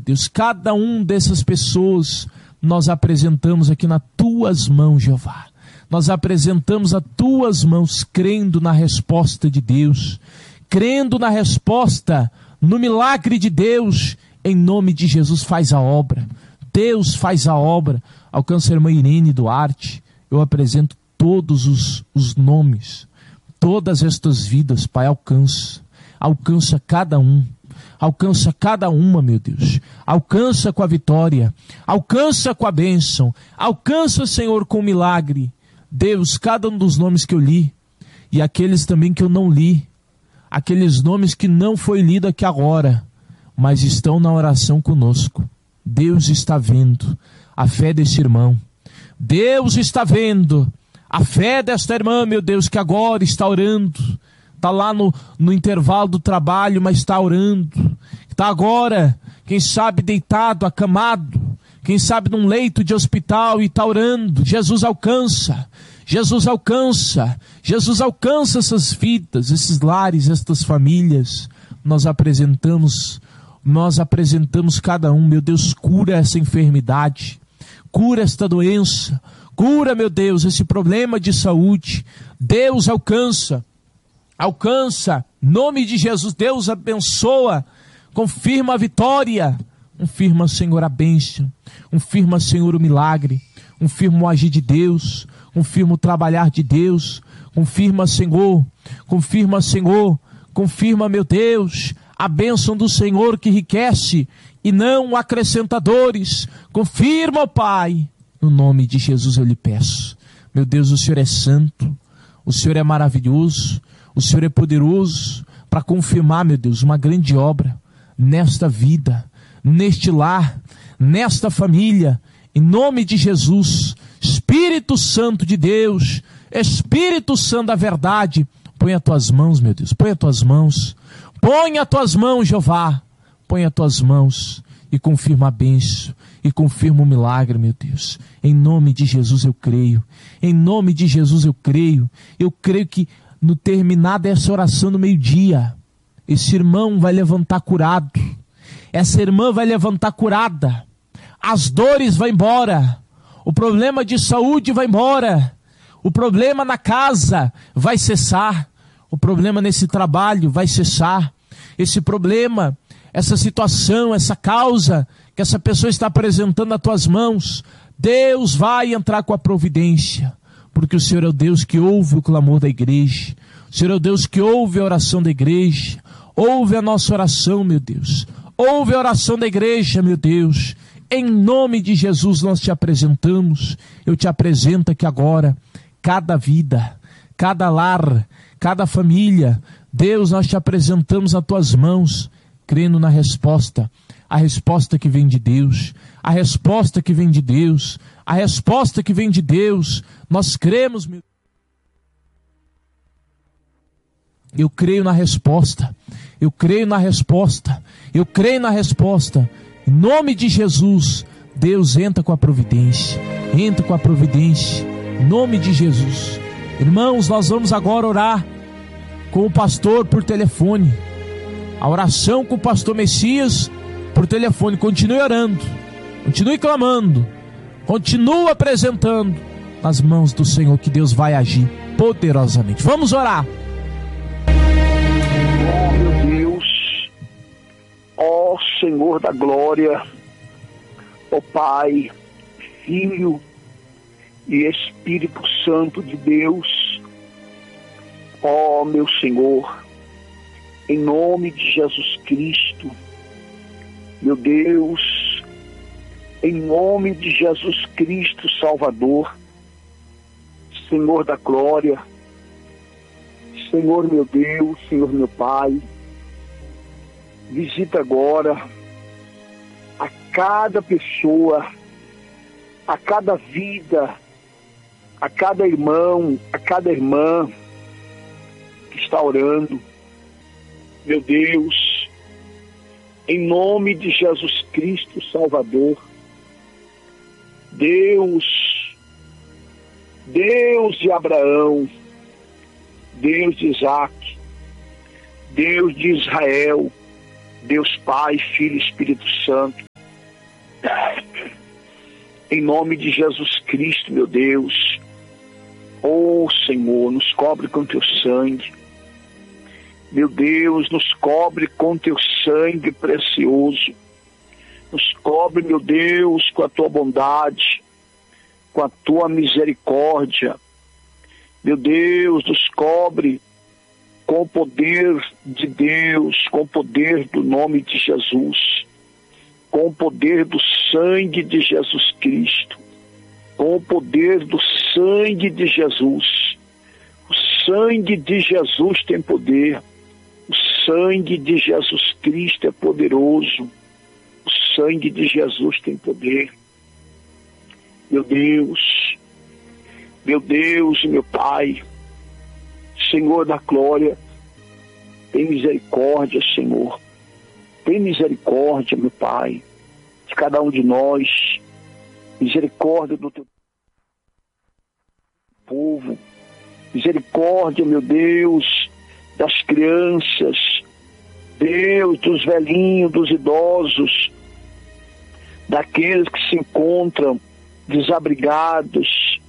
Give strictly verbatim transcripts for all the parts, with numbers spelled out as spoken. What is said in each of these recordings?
Deus, cada um dessas pessoas nós apresentamos aqui nas tuas mãos, Jeová. Nós apresentamos as tuas mãos, crendo na resposta de Deus, crendo na resposta, no milagre de Deus. Em nome de Jesus, faz a obra. Deus faz a obra. Alcança a irmã Irene Duarte. Eu apresento todos os, os nomes, todas estas vidas, Pai, alcança. Alcança cada um. Alcança cada uma, meu Deus. Alcança com a vitória. Alcança com a bênção. Alcança, Senhor, com o milagre. Deus, cada um dos nomes que eu li, e aqueles também que eu não li, aqueles nomes que não foi lido aqui agora, mas estão na oração conosco. Deus está vendo a fé desse irmão. Deus está vendo a fé desta irmã, meu Deus, que agora está orando. Está lá no, no intervalo do trabalho, mas está orando. Está agora, quem sabe, deitado, acamado. Quem sabe num leito de hospital e está orando. Jesus alcança. Jesus alcança. Jesus alcança essas vidas, esses lares, estas famílias. Nós apresentamos, nós apresentamos cada um. Meu Deus, cura essa enfermidade. Cura esta doença. Cura, meu Deus, esse problema de saúde. Deus alcança. Alcança. Em nome de Jesus, Deus abençoa. Confirma a vitória. Confirma, Senhor, a bênção. Confirma, Senhor, o milagre. Confirma o agir de Deus. Confirma o trabalhar de Deus. Confirma, Senhor. Confirma, Senhor. Confirma, meu Deus, a bênção do Senhor que enriquece e não acrescentadores. Confirma, Pai. No nome de Jesus eu lhe peço. Meu Deus, o Senhor é santo. O Senhor é maravilhoso. O Senhor é poderoso para confirmar, meu Deus, uma grande obra nesta vida, neste lar, nesta família, em nome de Jesus. Espírito Santo de Deus, Espírito Santo da verdade, põe as tuas mãos, meu Deus, põe as tuas mãos, põe as tuas mãos, Jeová, põe as tuas mãos e confirma a bênção, e confirma o milagre, meu Deus. Em nome de Jesus eu creio, em nome de Jesus eu creio, eu creio que no terminar dessa oração no meio-dia, esse irmão vai levantar curado, essa irmã vai levantar curada, as dores vão embora, o problema de saúde vai embora, o problema na casa vai cessar, o problema nesse trabalho vai cessar, esse problema, essa situação, essa causa que essa pessoa está apresentando nas tuas mãos, Deus vai entrar com a providência, porque o Senhor é o Deus que ouve o clamor da igreja, o Senhor é o Deus que ouve a oração da igreja, ouve a nossa oração, meu Deus, ouve a oração da igreja, meu Deus. Em nome de Jesus nós te apresentamos, eu te apresento aqui agora, cada vida, cada lar, cada família, Deus, nós te apresentamos nas tuas mãos, crendo na resposta, a resposta que vem de Deus, a resposta que vem de Deus, a resposta que vem de Deus, nós cremos, meu... eu creio na resposta, eu creio na resposta, eu creio na resposta, em nome de Jesus. Deus, entra com a providência, entra com a providência, em nome de Jesus. Irmãos, nós vamos agora orar com o pastor por telefone, a oração com o pastor Messias por telefone. Continue orando, continue clamando, continue apresentando nas mãos do Senhor, que Deus vai agir poderosamente. Vamos orar. Oh meu Deus, ó Senhor da glória, ó Pai, Filho e Espírito Santo de Deus, ó meu Senhor, em nome de Jesus Cristo, meu Deus, em nome de Jesus Cristo Salvador, Senhor da glória, Senhor meu Deus, Senhor meu Pai, visita agora a cada pessoa, a cada vida, a cada irmão, a cada irmã que está orando, meu Deus, em nome de Jesus Cristo Salvador, Deus, Deus de Abraão, Deus de Isaac, Deus de Israel, Deus Pai, Filho e Espírito Santo, em nome de Jesus Cristo, meu Deus. Oh, Senhor, nos cobre com teu sangue. Meu Deus, nos cobre com teu sangue precioso. Nos cobre, meu Deus, com a tua bondade, com a tua misericórdia. Meu Deus, nos cobre com o poder de Deus, com o poder do nome de Jesus, com o poder do sangue de Jesus Cristo, com o poder do sangue de Jesus. O sangue de Jesus tem poder. O sangue de Jesus Cristo é poderoso. O sangue de Jesus tem poder. Meu Deus, meu Deus e meu Pai, Senhor da glória, tem misericórdia, Senhor. Tem misericórdia, meu Pai, de cada um de nós. Misericórdia do teu povo. Misericórdia, meu Deus, das crianças. Deus, dos velhinhos, dos idosos, daqueles que se encontram desabrigados.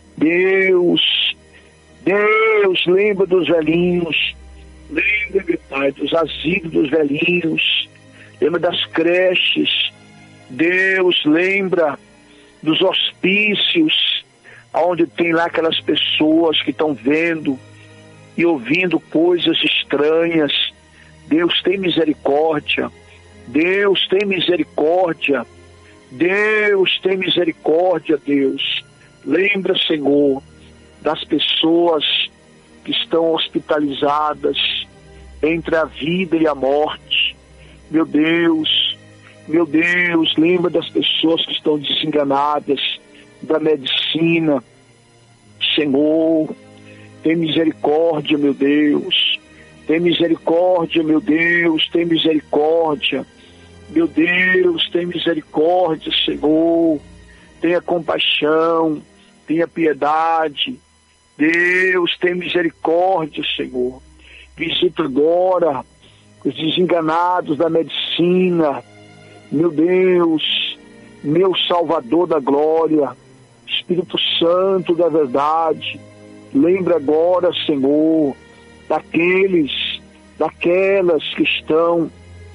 Deus, Deus, lembra dos velhinhos. Lembra, meu Pai, dos asilos dos velhinhos. Lembra das creches. Deus, lembra dos hospícios, onde tem lá aquelas pessoas que estão vendo e ouvindo coisas estranhas. Deus, tem misericórdia. Deus, tem misericórdia. Deus, tem misericórdia, Deus. Lembra, Senhor, das pessoas que estão hospitalizadas entre a vida e a morte. Meu Deus, meu Deus, lembra das pessoas que estão desenganadas da medicina. Senhor, tem misericórdia, meu Deus. Tem misericórdia, meu Deus, tem misericórdia. Meu Deus, tem misericórdia, Senhor. Tenha compaixão, tenha piedade. Deus, tem misericórdia, Senhor. Visita agora os desenganados da medicina. Meu Deus, meu Salvador da glória, Espírito Santo da verdade, lembra agora, Senhor, daqueles, daquelas que estão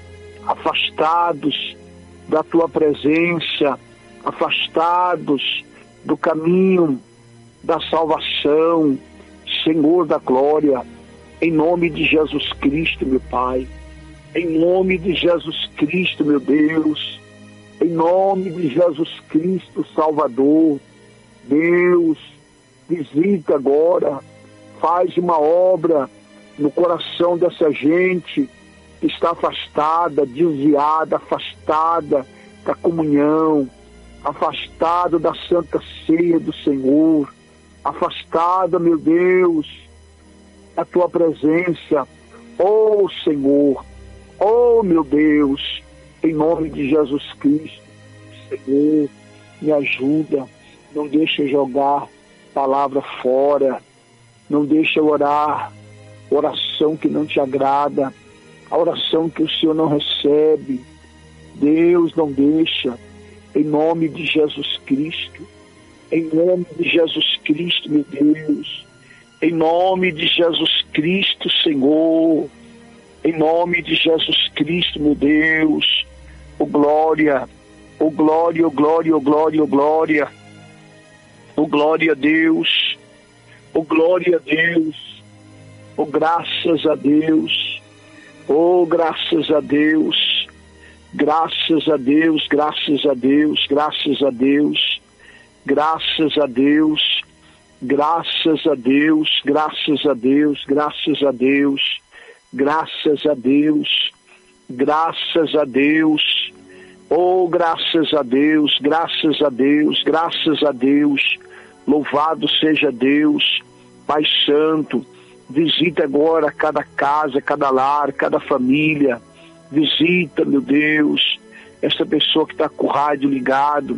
afastados da tua presença, afastados do caminho da salvação. Senhor da glória, em nome de Jesus Cristo, meu Pai, em nome de Jesus Cristo, meu Deus, em nome de Jesus Cristo, Salvador, Deus, visita agora, faz uma obra no coração dessa gente que está afastada, desviada, afastada da comunhão, afastada da santa ceia do Senhor, afastada, meu Deus, da tua presença. Oh, Senhor, oh, meu Deus, em nome de Jesus Cristo, Senhor, me ajuda, não deixa jogar palavra fora, não deixa orar oração que não te agrada, a oração que o Senhor não recebe. Deus, não deixa, em nome de Jesus Cristo, em nome de Jesus Cristo, meu Deus, em nome de Jesus Cristo, Senhor, em nome de Jesus Cristo, meu Deus, oh glória, oh glória, oh glória, oh glória, oh glória, oh glória a Deus, oh glória a Deus, oh graças a Deus, oh graças a Deus, graças a Deus, graças a Deus, graças a Deus, graças a Deus, graças a Deus, graças a Deus, graças a Deus, graças a Deus, graças a Deus, oh graças a Deus, graças a Deus, graças a Deus, louvado seja Deus, Pai Santo. Visita agora cada casa, cada lar, cada família. Visita, meu Deus, essa pessoa que está com o rádio ligado.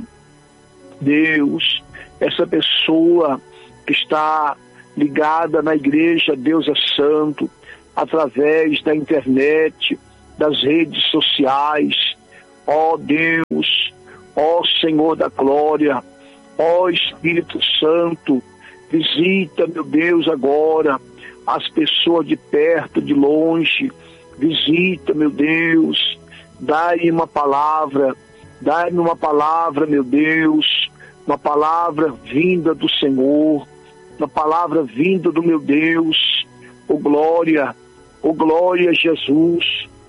Deus, essa pessoa que está ligada na igreja Deus é Santo, através da internet, das redes sociais. Ó Deus, Ó Senhor da glória, ó Espírito Santo, visita, meu Deus, agora as pessoas de perto, de longe. Visita, meu Deus, dá-lhe uma palavra, dá-lhe uma palavra, meu Deus, uma palavra vinda do Senhor, uma palavra vinda do meu Deus. Ô glória, ô glória a Jesus.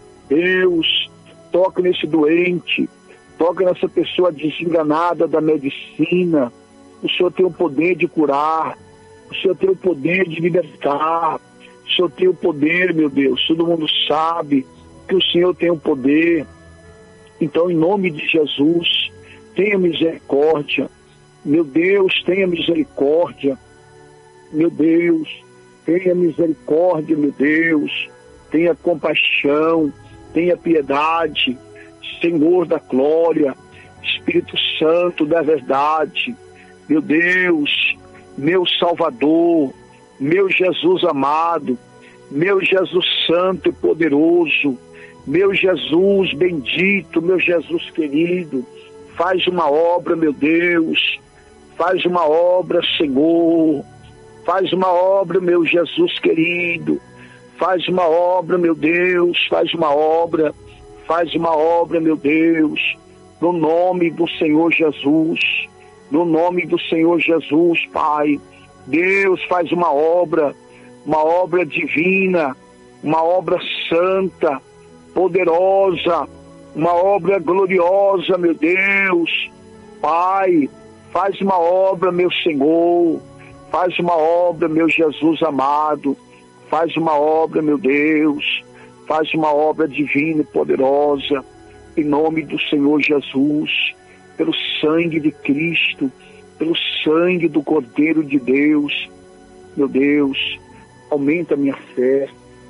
Deus, toca nesse doente, toca nessa pessoa desenganada da medicina. O Senhor tem o poder de curar, o Senhor tem o poder de libertar, o Senhor tem o poder, meu Deus. Todo mundo sabe que o Senhor tem o poder. Então, em nome de Jesus, tenha misericórdia. Meu Deus, tenha misericórdia. Meu Deus, tenha misericórdia, meu Deus. Tenha compaixão, tenha piedade. Senhor da glória, Espírito Santo da verdade. Meu Deus, meu Salvador, meu Jesus amado, meu Jesus santo e poderoso, meu Jesus bendito, meu Jesus querido, faz uma obra, meu Deus, faz uma obra, Senhor, faz uma obra, meu Jesus querido, faz uma obra, meu Deus, faz uma obra, faz uma obra, meu Deus, no nome do Senhor Jesus, no nome do Senhor Jesus, Pai. Deus, faz uma obra, uma obra divina, uma obra santa, poderosa, uma obra gloriosa, meu Deus. Pai, faz uma obra, meu Senhor, faz uma obra, meu Jesus amado, faz uma obra, meu Deus, faz uma obra divina e poderosa, em nome do Senhor Jesus, pelo sangue de Cristo, pelo sangue do Cordeiro de Deus. Meu Deus, aumenta a minha fé,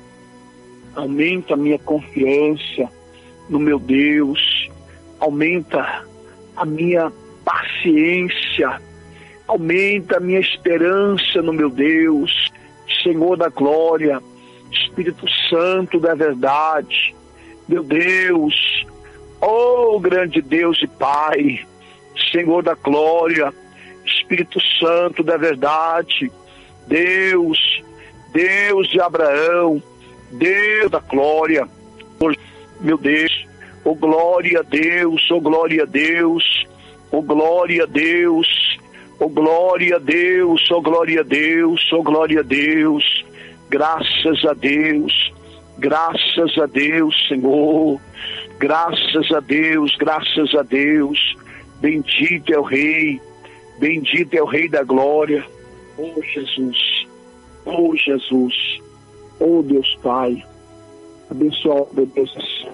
aumenta a minha confiança no meu Deus, aumenta a minha paciência, aumenta a minha esperança no meu Deus, Senhor da glória, Espírito Santo da verdade, meu Deus, oh grande Deus e Pai, Senhor da glória, Espírito Santo da verdade, Deus, Deus de Abraão, Deus da glória, meu Deus, oh glória a Deus, oh glória a Deus, oh glória a Deus, oh glória a Deus, oh glória a Deus, oh glória a Deus, graças a Deus, graças a Deus, Senhor, graças a Deus, graças a Deus, bendito é o Rei, bendito é o Rei da glória, oh Jesus, oh Jesus, oh Deus Pai, abençoa, meu Deus,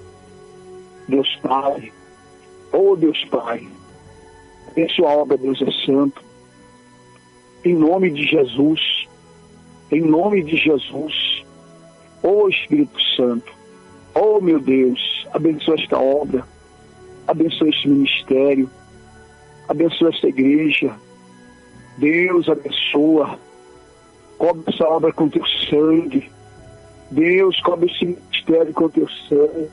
Deus Pai, oh Deus Pai, abençoa a obra, Deus é santo, em nome de Jesus, em nome de Jesus, oh Espírito Santo, oh meu Deus, abençoa esta obra, abençoa este ministério, abençoa esta igreja, Deus abençoa, cobre essa obra com teu sangue, Deus cobre esse ministério com teu sangue,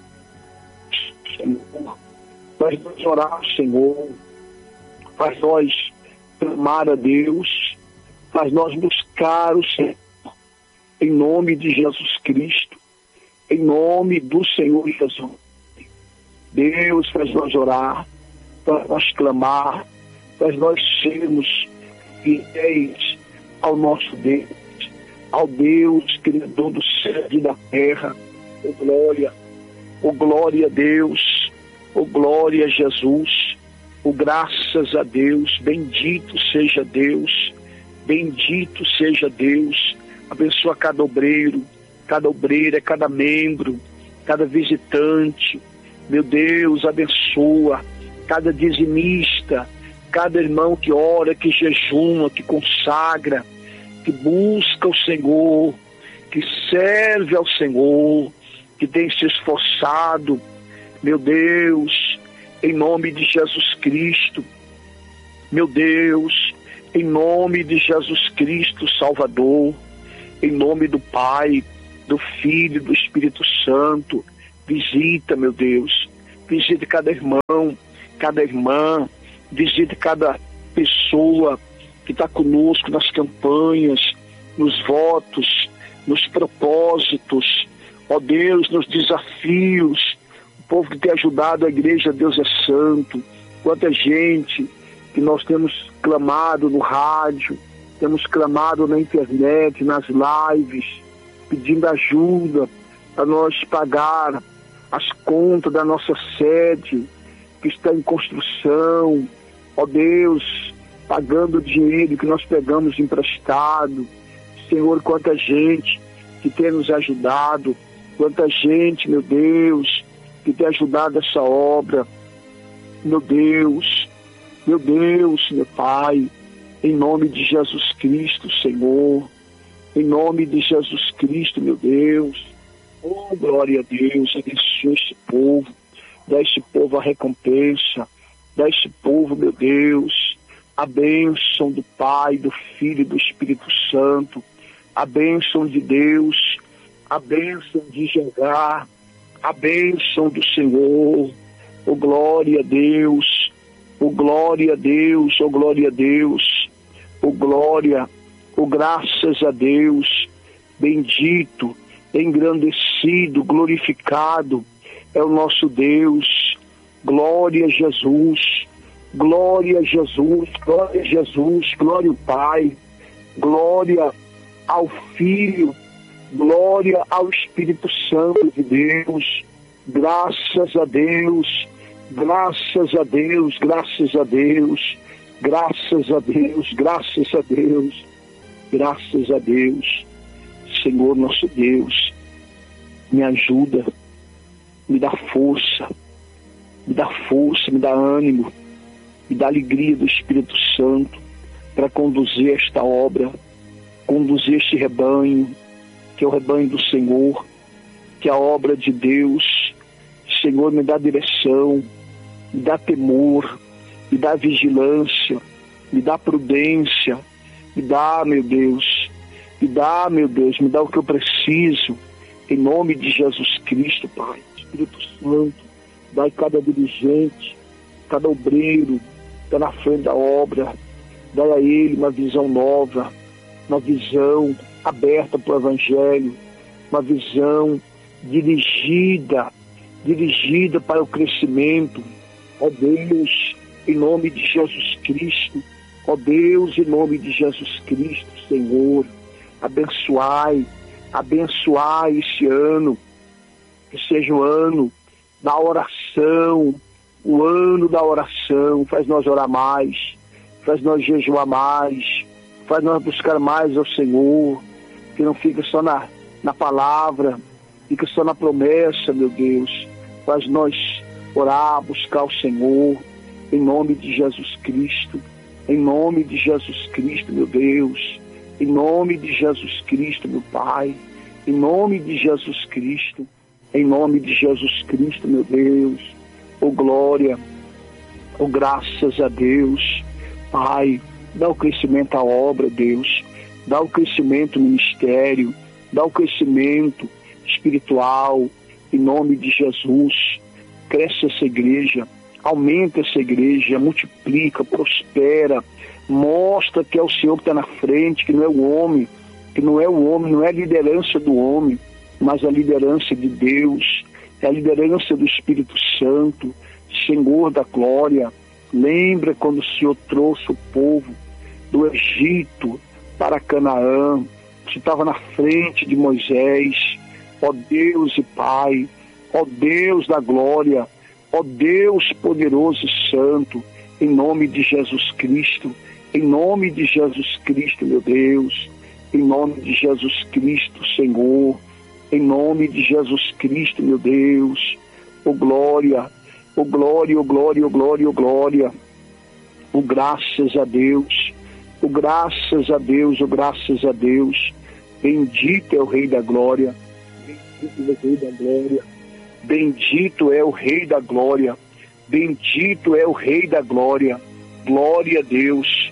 Senhor, faz nós orar, Senhor, faz nós clamar a Deus, faz nós buscar o Senhor, em nome de Jesus Cristo, em nome do Senhor Jesus. Deus, faz nós orar, faz nós clamar, faz nós sermos fiéis ao nosso Deus, ao Deus Criador do céu e da terra. Oh glória, oh glória a Deus, oh glória a Jesus, oh graças a Deus, bendito seja Deus, bendito seja Deus. Abençoa cada obreiro, cada obreira, cada membro, cada visitante. Meu Deus, abençoa cada dizimista, cada irmão que ora, que jejuma, que consagra, que busca o Senhor, que serve ao Senhor, que tem se esforçado. Meu Deus, em nome de Jesus Cristo, meu Deus, em nome de Jesus Cristo, Salvador, em nome do Pai, do Filho e do Espírito Santo, visita, meu Deus, visita cada irmão, cada irmã, visita cada pessoa que está conosco nas campanhas, nos votos, nos propósitos, ó Deus, nos desafios, o povo que tem ajudado a igreja, Deus é santo. Quanta gente que nós temos clamado no rádio, temos clamado na internet, nas lives, pedindo ajuda para nós pagar as contas da nossa sede, que está em construção, ó Deus, pagando o dinheiro que nós pegamos emprestado. Senhor, quanta gente que tem nos ajudado, quanta gente, meu Deus, que tem ajudado essa obra. Meu Deus, meu Deus, meu Pai, em nome de Jesus Cristo, Senhor, em nome de Jesus Cristo, meu Deus, oh, glória a Deus, abençoa este povo, dá a este povo a recompensa, dá a este povo, meu Deus, a bênção do Pai, do Filho e do Espírito Santo, a bênção de Deus, a bênção de Jeová, a bênção do Senhor, oh glória a Deus, oh glória a Deus, oh glória a Deus, oh glória, oh graças a Deus, bendito, engrandecido, glorificado é o nosso Deus, glória a Jesus, glória a Jesus, glória a Jesus, glória ao Pai, glória ao Filho, glória ao Espírito Santo de Deus, graças a Deus, graças a Deus, graças a Deus, graças a Deus, graças a Deus, graças a Deus. Senhor nosso Deus, me ajuda, me dá força, me dá força, me dá ânimo, me dá alegria do Espírito Santo para conduzir esta obra, conduzir este rebanho, que é o rebanho do Senhor, que é a obra de Deus. Senhor, me dá direção, me dá temor, me dá vigilância, me dá prudência, me dá, meu Deus, me dá, meu Deus, me dá o que eu preciso, em nome de Jesus Cristo, Pai. Espírito Santo, dá a cada dirigente, cada obreiro que está na frente da obra, dá a ele uma visão nova, uma visão aberta para o Evangelho, uma visão dirigida, dirigida para o crescimento. Ó Deus, em nome de Jesus Cristo, ó Deus, em nome de Jesus Cristo, Senhor, abençoai, abençoai esse ano, que seja o ano da oração, o ano da oração, faz nós orar mais, faz nós jejuar mais, faz nós buscar mais ao Senhor, que não fica só na, na palavra, fica só na promessa, meu Deus, faz nós orar, buscar o Senhor, em nome de Jesus Cristo, em nome de Jesus Cristo, meu Deus, em nome de Jesus Cristo, meu Pai, em nome de Jesus Cristo, em nome de Jesus Cristo, meu Deus, oh glória, oh graças a Deus, Pai, dá o crescimento à obra, Deus, dá o crescimento no ministério, dá o crescimento espiritual, em nome de Jesus, cresce essa igreja, aumenta essa igreja, multiplica, prospera, mostra que é o Senhor que está na frente, que não é o homem, que não é o homem, não é a liderança do homem, mas a liderança de Deus, é a liderança do Espírito Santo, Senhor da glória. Lembra quando o Senhor trouxe o povo do Egito para Canaã, você estava na frente de Moisés, ó Deus e Pai, ó Deus da glória, ó Deus poderoso e santo, em nome de Jesus Cristo, em nome de Jesus Cristo, meu Deus, em nome de Jesus Cristo, Senhor, em nome de Jesus Cristo, meu Deus, ó glória, ó glória, ó glória, ó glória, ó glória, ó graças a Deus, ó graças a Deus, ó graças a Deus, bendito é o Rei da Glória, bendito é o Rei da Glória, bendito é o Rei da Glória, bendito é o Rei da Glória, glória a Deus,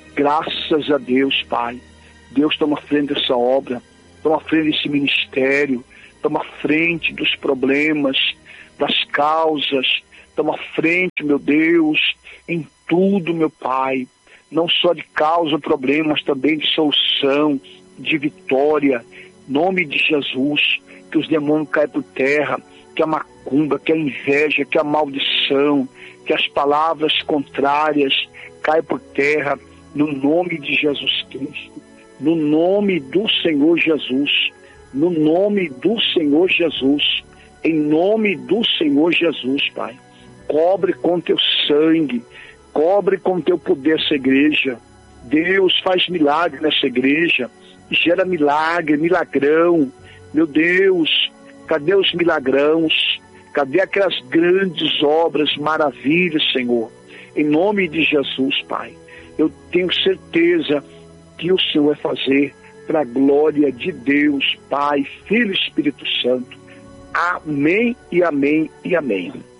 graças a Deus, Pai. Deus toma frente dessa obra, toma frente desse ministério, toma frente dos problemas, das causas, Toma frente, meu Deus, em tudo, meu Pai. Não só de causa, problema, mas também de solução, de vitória. Em nome de Jesus, que os demônios caem por terra, que a macumba, que a inveja, que a maldição, que as palavras contrárias caem por terra, no nome de Jesus Cristo, no nome do Senhor Jesus, no nome do Senhor Jesus, em nome do Senhor Jesus, Pai. Cobre com teu sangue, cobre com teu poder essa igreja. Deus, faz milagre nessa igreja, gera milagre, milagrão. Meu Deus, cadê os milagrãos? Cadê aquelas grandes obras, maravilhas, Senhor? Em nome de Jesus, Pai, eu tenho certeza que o Senhor vai fazer para a glória de Deus, Pai, Filho e Espírito Santo. Amém e amém e amém.